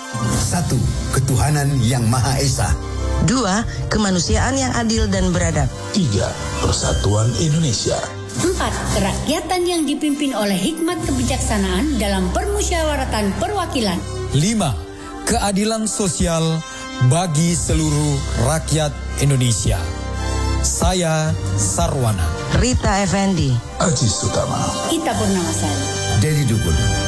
1. Ketuhanan yang Maha Esa. 2. Kemanusiaan yang adil dan beradab. 3. Persatuan Indonesia. 4. Kerakyatan yang dipimpin oleh hikmat kebijaksanaan dalam permusyawaratan perwakilan. 5. Keadilan sosial bagi seluruh rakyat Indonesia. Saya Sarwana. Rita Effendi. Aji Sutama. Ita Purnamasari. Dedi Dukun.